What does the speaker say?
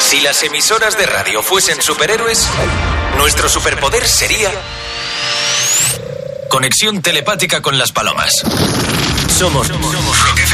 Si las emisoras de radio fuesen superhéroes, nuestro superpoder sería conexión telepática con las palomas. Somos Rock FM.